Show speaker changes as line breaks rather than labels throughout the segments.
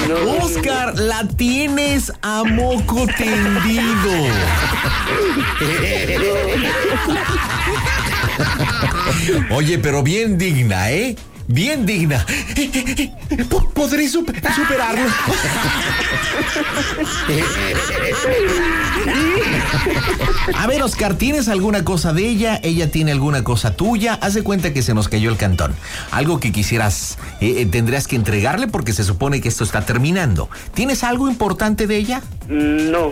Oscar, la tienes a moco tendido. Oye, pero bien digna, ¿eh? Bien digna. Podré superarlo. A ver, Oscar, ¿tienes alguna cosa de ella? ¿Ella tiene alguna cosa tuya? Haz de cuenta que se nos cayó el cantón. Algo que quisieras, tendrías que entregarle porque se supone que esto está terminando. ¿Tienes algo importante de ella?
No.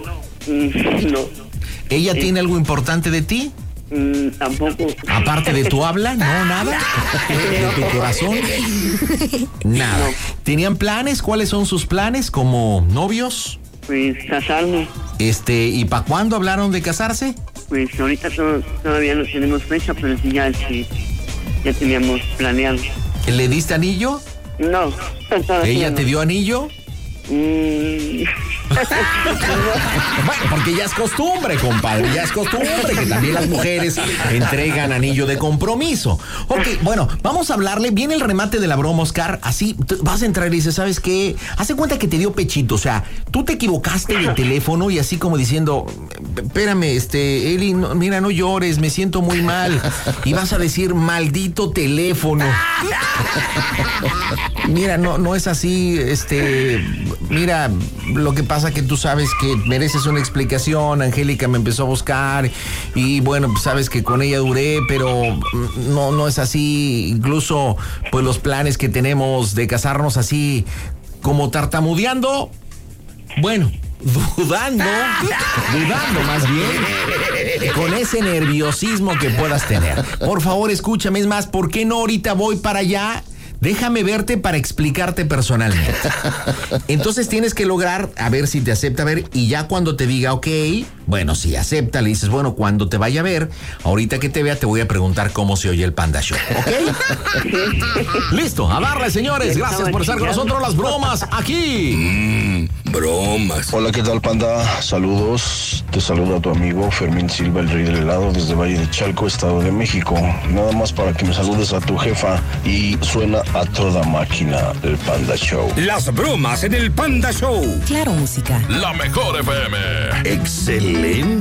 ¿Ella tiene algo importante de ti?
Tampoco.
Aparte de tu habla, no, nada. ¿De tu corazón? Nada.
No.
¿Tenían planes? ¿Cuáles son sus planes como novios?
Pues casarnos.
¿Y para cuándo hablaron de casarse?
Pues ahorita todavía no tenemos fecha, pero sí ya teníamos planeado.
¿Le diste anillo?
No.
¿Ella te dio anillo? Bueno, porque ya es costumbre, compadre, ya es costumbre que también las mujeres entregan anillo de compromiso. Ok, bueno, vamos a hablarle, viene el remate de la broma, Oscar, así vas a entrar y dices, ¿sabes qué? Haz de cuenta que te dio pechito, o sea, tú te equivocaste de teléfono y así como diciendo, espérame, Eli, no, mira, no llores, me siento muy mal. Y vas a decir, maldito teléfono. Mira, no es así, mira, lo que pasa que tú sabes que mereces una explicación. Angélica me empezó a buscar y bueno, pues sabes que con ella duré, pero no es así. Incluso pues los planes que tenemos de casarnos así como tartamudeando, bueno, dudando más bien, con ese nerviosismo que puedas tener. Por favor, escúchame, es más, ¿por qué no ahorita voy para allá? Déjame verte para explicarte personalmente. Entonces tienes que lograr a ver si te acepta ver y ya cuando te diga ok, bueno, si acepta, le dices, bueno, cuando te vaya a ver, ahorita que te vea te voy a preguntar cómo se oye el Panda Show, ¿ok? Listo, a darle, señores. Gracias por estar con nosotros, las bromas aquí.
Bromas.
Hola, ¿qué tal, Panda? Saludos. Te saluda tu amigo Fermín Silva, el rey del helado, desde Valle de Chalco, Estado de México. Nada más para que me saludes a tu jefa y suena a toda máquina el Panda Show.
Las bromas en el Panda Show.
Claro, música.
La mejor FM.
Excelente.